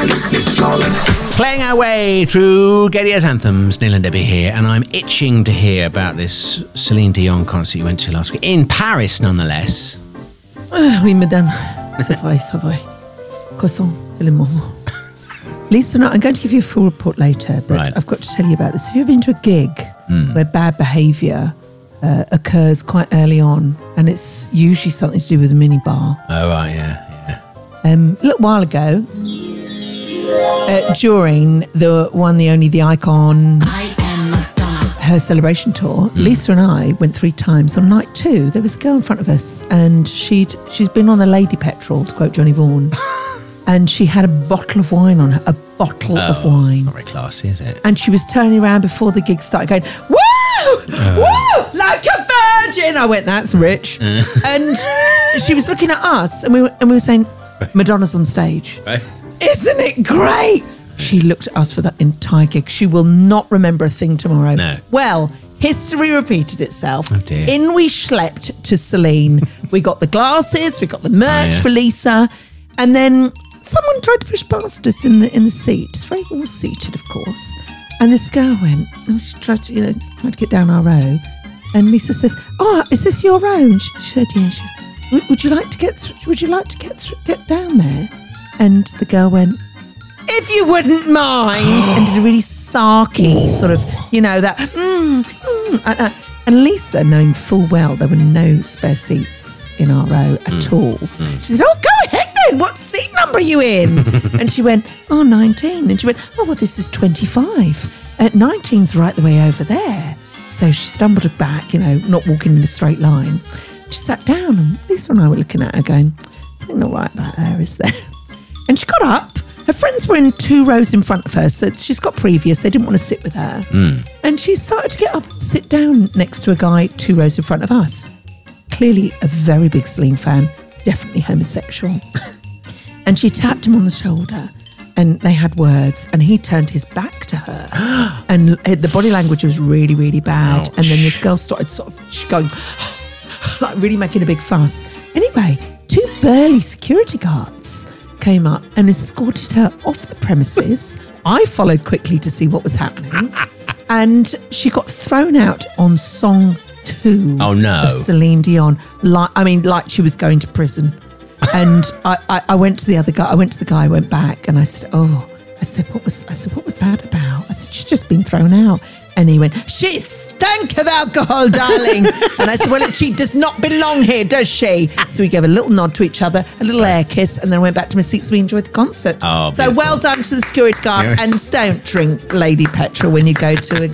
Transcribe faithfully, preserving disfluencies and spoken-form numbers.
Playing our way through Gaydia's anthems, Neil and Debbie here, and I'm itching to hear about this Celine Dion concert you went to last week. In Paris, nonetheless. Ah, oui, madame. Ça va, ça va. Croissant, c'est le moment. Lisa and I, I'm going to give you a full report later, but Right. I've got to tell you about this. Have you ever been to a gig mm. where bad behaviour uh, occurs quite early on, and it's usually something to do with a minibar? Oh, right, yeah, yeah. Um, a little while ago, uh, during the one, the only, the Icon, I am Madonna, her celebration tour, mm. Lisa and I went three times. On night two, there was a girl in front of us, and she'd she's been on a lady petrol, to quote Johnny Vaughan. And she had a bottle of wine on her, a bottle oh, of wine. Not very classy, is it? And she was turning around before the gig started going, woo, uh. woo, like a virgin. I went, that's rich. Uh. And she was looking at us and we were, and we were saying, Madonna's on stage. Right. Isn't it great? She looked at us for that entire gig. She will not remember a thing tomorrow. No. Well, history repeated itself. Oh dear. In we schlepped to Celine. We got the glasses, we got the merch oh, yeah. for Lisa. And then someone tried to push past us in the in the seat. It's very well seated, of course. And this girl went, and she tried to, you know, tried to get down our row. And Lisa says, "Oh, is this your row?" And she, she said, "Yeah." She says, would, "Would you like to get? Th- would you like to get th- get down there?" And the girl went, "If you wouldn't mind," and did a really sarky sort of, you know, that. Mm, mm, and, uh, and Lisa, knowing full well there were no spare seats in our row at mm. all, mm. she said, "Oh, go ahead then. What seat number are you in?" And she went, "Oh, nineteen." And she went, "Oh, well, this is twenty-five. Uh, nineteen's right the way over there." So she stumbled back, you know, not walking in a straight line. She sat down, and Lisa and I were looking at her going, "Something not right about her, is there?" And she got up. Her friends were in two rows in front of her, so she's got previous. They didn't want to sit with her. Mm. And she started to get up and sit down next to a guy two rows in front of us. Clearly a very big Celine fan, definitely homosexual. And she tapped him on the shoulder and they had words, and he turned his back to her. And the body language was really, really bad. Ouch. And then this girl started sort of going, like really making a big fuss. Anyway, two burly security guards came up and escorted her off the premises. I followed quickly to see what was happening. And she got thrown out on song two oh, no. of Celine Dion. Like, I mean, like she was going to prison. And I, I, I went to the other guy, I went to the guy, went back and I said, oh, I said, what was, I said, what was that about? I said, she's just been thrown out. And he went, she stank of alcohol, darling. And I said, well, she does not belong here, does she? So we gave a little nod to each other, a little air kiss, and then went back to my seats. We enjoyed the concert. Oh, so beautiful. well done to the security guard. Yeah. And don't drink Lady Petrol when you go to a